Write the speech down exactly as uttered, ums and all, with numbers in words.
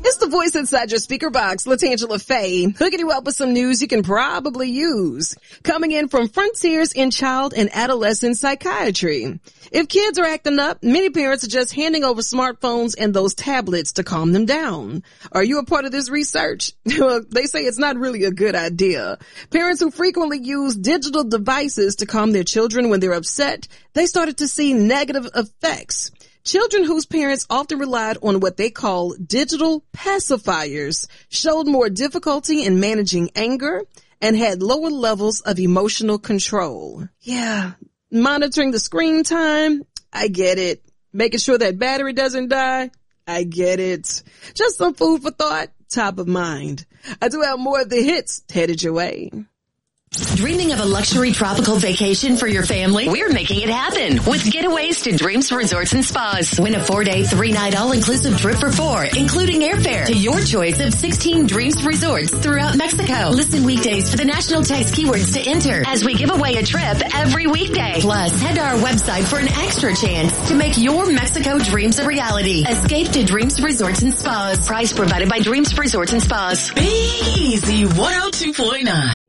It's the voice inside your speaker box, LaTangela Faye, hooking you up with some news you can probably use. Coming in from Frontiers in Child and Adolescent Psychiatry. If kids are acting up, many parents are just handing over smartphones and those tablets to calm them down. Are you a part of this research? Well, they say it's not really a good idea. Parents who frequently use digital devices to calm their children when they're upset, they started to see negative effects. Children whose parents often relied on what they call digital pacifiers showed more difficulty in managing anger and had lower levels of emotional control. Yeah, monitoring the screen time, I get it. Making sure that battery doesn't die, I get it. Just some food for thought, top of mind. I do have more of the hits headed your way. Dreaming of a luxury tropical vacation for your family? We're making it happen with Getaways to Dreams Resorts and Spas. Win a four-day, three-night all-inclusive trip for four, including airfare to your choice of sixteen Dreams Resorts throughout Mexico. Listen weekdays for the national text keywords to enter as we give away a trip every weekday. Plus, head to our website for an extra chance to make your Mexico dreams a reality. Escape to Dreams Resorts and Spas. Price provided by Dreams Resorts and Spas. Be Easy one oh two point nine.